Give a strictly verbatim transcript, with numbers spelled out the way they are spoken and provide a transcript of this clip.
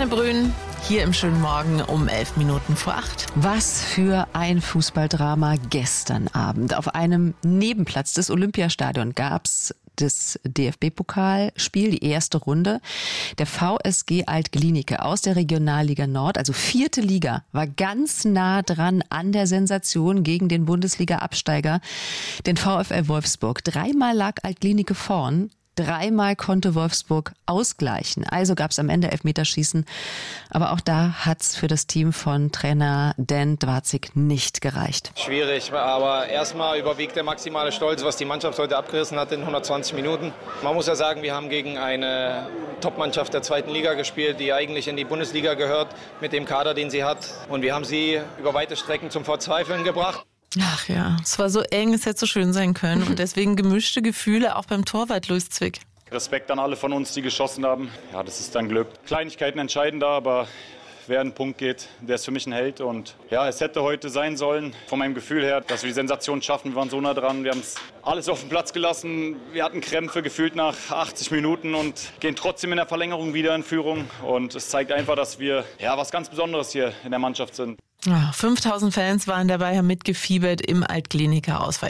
Susanne Brünn, hier im schönen Morgen um elf Minuten vor acht. Was für ein Fußballdrama gestern Abend. Auf einem Nebenplatz des Olympiastadions gab's das D F B-Pokalspiel, die erste Runde. Der V S G Alt-Glienicke aus der Regionalliga Nord, also vierte Liga, war ganz nah dran an der Sensation gegen den Bundesliga-Absteiger, den VfL Wolfsburg. Dreimal lag Alt-Glienicke vorn. Dreimal konnte Wolfsburg ausgleichen. Also gab es am Ende Elfmeterschießen. Aber auch da hat's für das Team von Trainer Dan Dwarzig nicht gereicht. Schwierig, aber erstmal überwiegt der maximale Stolz, was die Mannschaft heute abgerissen hat in hundertzwanzig Minuten. Man muss ja sagen, wir haben gegen eine Top-Mannschaft der zweiten Liga gespielt, die eigentlich in die Bundesliga gehört, mit dem Kader, den sie hat. Und wir haben sie über weite Strecken zum Verzweifeln gebracht. Ach ja, es war so eng, es hätte so schön sein können. Und deswegen gemischte Gefühle auch beim Torwart Luis Zwick. Respekt an alle von uns, die geschossen haben. Ja, das ist dann Glück. Kleinigkeiten entscheiden da, aber wer einen Punkt geht, der ist für mich ein Held. Und ja, es hätte heute sein sollen, von meinem Gefühl her, dass wir die Sensation schaffen. Wir waren so nah dran, wir haben es alles auf den Platz gelassen. Wir hatten Krämpfe gefühlt nach achtzig Minuten und gehen trotzdem in der Verlängerung wieder in Führung. Und es zeigt einfach, dass wir ja was ganz Besonderes hier in der Mannschaft sind. Ja, fünftausend Fans waren dabei, haben mitgefiebert im Alt-Glienicke Ausweichstadion.